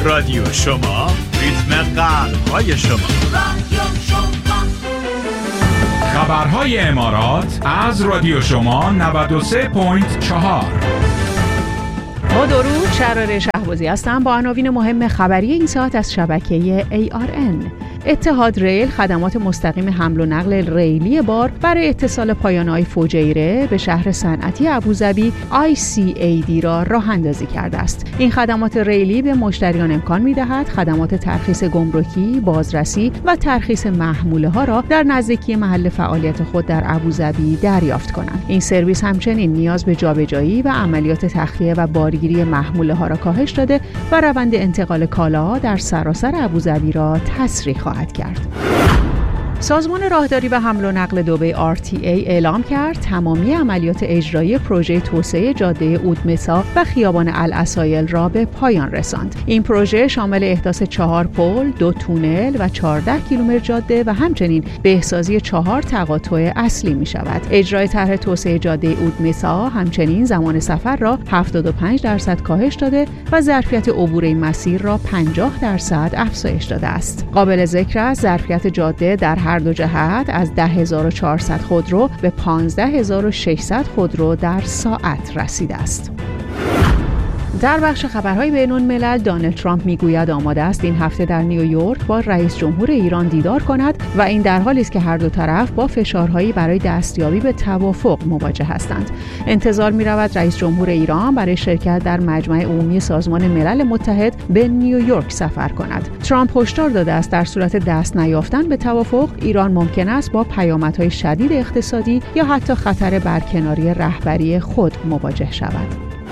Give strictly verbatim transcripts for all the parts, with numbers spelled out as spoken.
رادیو شما، ریتم قلب‌های شما. رادیو شما. خبرهای امارات از رادیو شما نود و سه ممیز چهار. با درود، شراره شهبازی هستم با عناوین مهم خبری این ساعت از شبکه ای آر ان. اتحاد ریل خدمات مستقیم حمل و نقل ریلی بار برای اتصال پایانه‌های فجیره به شهر صنعتی ابوظبی آی سی ای دی را راه اندازی کرده است. این خدمات ریلی به مشتریان امکان می‌دهد خدمات ترخیص گمرکی، بازرسی و ترخیص محموله‌ها را در نزدیکی محل فعالیت خود در ابوظبی دریافت کنند. این سرویس همچنین نیاز به جابجایی و عملیات تخلیه و بارگیری محموله‌ها را کاهش داده و روند انتقال کالا در سراسر ابوظبی را تسریع خواهد کرد. سازمان راهداری و حمل و نقل دبی آر تی ای اعلام کرد تمامی عملیات اجرایی پروژه توسعه جاده اودمسا و خیابان العسایل را به پایان رساند. این پروژه شامل احداث چهار پل، دو تونل و چهارده کیلومتر جاده و همچنین بهسازی چهار تقاطع اصلی می شود. اجرای طرح توسعه جاده اودمسا همچنین زمان سفر را هفتاد و پنج درصد کاهش داده و ظرفیت عبور این مسیر را پنجاه درصد افزایش داده است. قابل ذکر است ظرفیت جاده در هر دو جهت از ده هزار و چهارصد خودرو به پانزده هزار و ششصد خودرو در ساعت رسیده است. در بخش خبرهای بین‌الملل، دونالد ترامپ میگوید آماده است این هفته در نیویورک با رئیس جمهور ایران دیدار کند و این در حالی است که هر دو طرف با فشارهایی برای دستیابی به توافق مواجه هستند. انتظار می‌رود رئیس جمهور ایران برای شرکت در مجمع عمومی سازمان ملل متحد به نیویورک سفر کند. ترامپ هشدار داده است در صورت دست نیافتن به توافق، ایران ممکن است با پیامدهای شدید اقتصادی یا حتی خطر برکناری رهبری خود مواجه شود.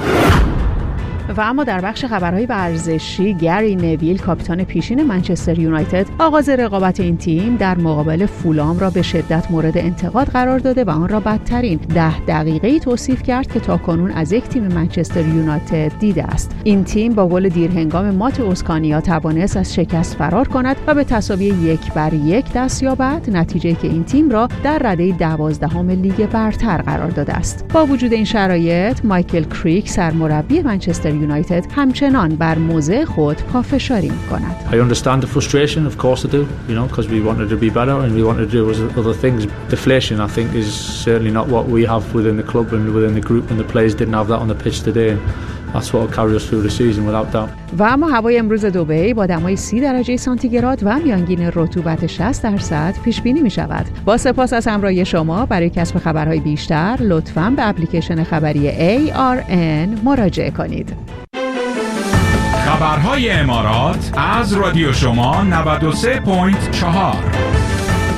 و اما در بخش خبرهای ورزشی، گری نویل کاپیتان پیشین منچستر یونایتد آغاز رقابت این تیم در مقابل فولام را به شدت مورد انتقاد قرار داده و آن را بدترین ده دقیقه‌ای توصیف کرد که تاکنون از یک تیم منچستر یونایتد دیده است. این تیم با گل دیرهنگام مات اسکانیا توانست از شکست فرار کند و به تساوی یک بر یک دست یابد، نتیجه‌ای که این تیم را در رده دوازدهم لیگ برتر قرار داده است. با وجود این شرایط، مایکل کریک سرمربی منچستر یونایتد همچنان بر موضع خود پافشاری می‌کند. I understand the frustration, of course I do, you know, because we wanted to be better and we wanted to do other things. Deflation, I think, is certainly not what we have within the club and within the group, and the players didn't have that on the pitch today. And that's what will carry us through the season without doubt. و اما هوای امروز دبی با دمای سی درجه سانتیگراد و میانگین رطوبت شصت درصد پیش بینی می شود. با سپاس از همراهی شما. برای کسب خبرهای بیشتر لطفاً به اپلیکیشن خبری ای آر ان مراجعه کنید. خبرهای امارات از رادیو شما نود و سه ممیز چهار.